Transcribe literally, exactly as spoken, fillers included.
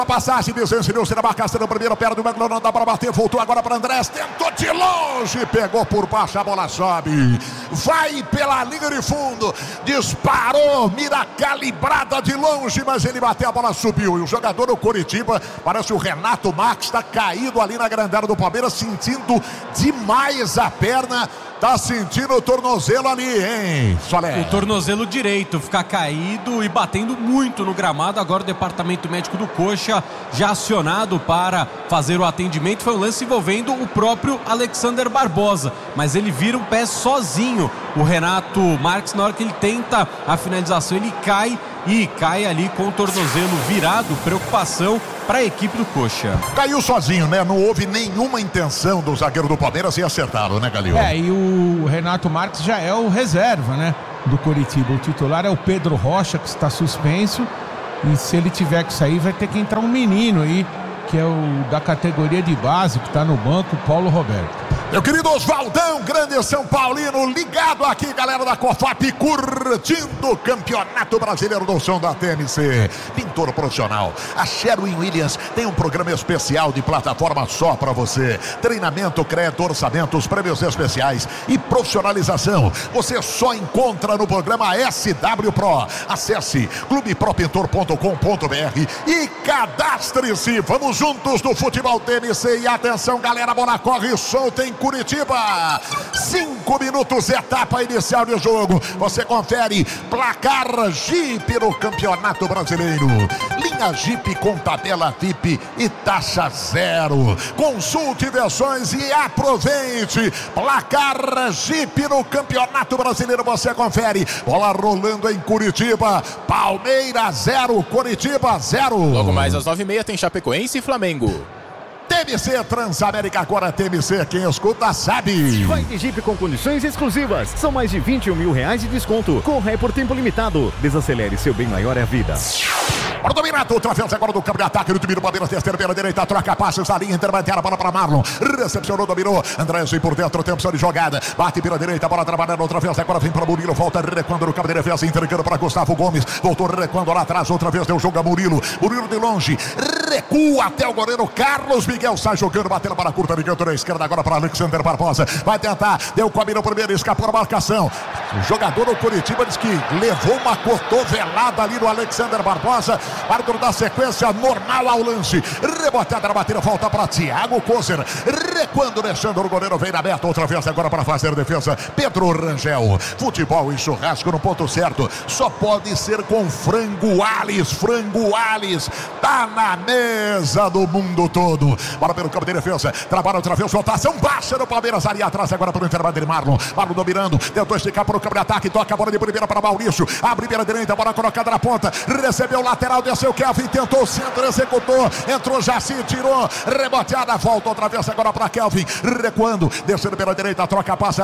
A passagem, desensinou-se na marcação do primeiro, pé do Mengão, não dá para bater, voltou agora para Andrés, tentou de longe, pegou por baixo, a bola sobe, vai pela linha de fundo, disparou, mira calibrada de longe, mas ele bateu, a bola subiu, e o jogador do Coritiba, parece o Renato Marques, está caído ali na grande área do Palmeiras, sentindo demais a perna. Tá sentindo o tornozelo ali, hein, Solé? O tornozelo direito, ficar caído e batendo muito no gramado. Agora o departamento médico do Coxa já acionado para fazer o atendimento. Foi um lance envolvendo o próprio Alexander Barbosa, mas ele vira o pé sozinho. O Renato Marques, na hora que ele tenta a finalização, ele cai e cai ali com o tornozelo virado. Preocupação para a equipe do Coxa. Caiu sozinho, né? Não houve nenhuma intenção do zagueiro do Palmeiras em acertá-lo, né, Galil? É, e o Renato Marques já é o reserva, né, do Coritiba. O titular é o Pedro Rocha, que está suspenso, e se ele tiver que sair vai ter que entrar um menino aí, que é o da categoria de base, que está no banco, Paulo Roberto. Meu querido Oswaldão, grande São Paulino, ligado aqui, galera da Cofap, curtindo o Campeonato Brasileiro do Som da T M C. Pintor profissional, a Sherwin Williams tem um programa especial de plataforma só para você. Treinamento, crédito, orçamentos, prêmios especiais e profissionalização. Você só encontra no programa S W Pro. Acesse clube pro pintor ponto com ponto b r e cadastre-se. Vamos juntos no futebol T M C. E atenção, galera, bola corre solta em Curitiba. Cinco minutos, etapa inicial de jogo. Você confere placar Jeep no Campeonato Brasileiro. Linha Jeep com tabela V I P e taxa zero. Consulte versões e aproveite. Placar Jeep no Campeonato Brasileiro. Você confere. Bola rolando em Curitiba. Palmeiras zero, Curitiba zero. Logo mais às nove e meia tem Chapecoense e Flamengo. T M C Transamérica, agora T M C, quem escuta sabe. Vai de Jeep com condições exclusivas. São mais de vinte e um mil reais de desconto. Corre por tempo limitado. Desacelere, seu bem maior é a vida. Para dominar, outra vez agora do campo de ataque, no time do Palmeiras, terceira pela direita, troca passes na linha intermediária, bola para Marlon, recepcionou, dominou, Andrés por dentro, tem opção de jogada, bate pela direita, bola trabalhando outra vez, agora vem para Murilo, volta recuando no campo de defesa, entregando para Gustavo Gomes, voltou recuando lá atrás, outra vez deu jogo a Murilo, Murilo de longe, recua até o goleiro Carlos Miguel, sai jogando, batendo para a curta, de canto na esquerda, agora para Alexander Barbosa, vai tentar, deu combina o primeiro, escapou a marcação, o jogador do Curitiba diz que levou uma cotovelada ali no Alexander Barbosa, árbitro da sequência normal ao lance, rebotada na batida, volta para Thiago Kozer, recuando, deixando o goleiro, vem na meta, outra vez agora para fazer defesa, Pedro Rangel. Futebol e churrasco no ponto certo, só pode ser com frango Alis, frango Alis, tá na mesa do mundo todo. Bola pelo campo de defesa, trabalha outra vez, rotação baixa no Palmeiras, ali atrás agora para o intervalo de Marlon, Marlon dominando, tentou esticar para o campo de ataque, toca a bola de primeira para Maurício, abre pela direita, bola colocada na ponta, recebeu o lateral, desceu Kelvin, tentou o centro, executou, entrou Jaci, tirou, reboteada, volta outra vez agora para Kelvin, recuando, descendo pela direita, troca, passa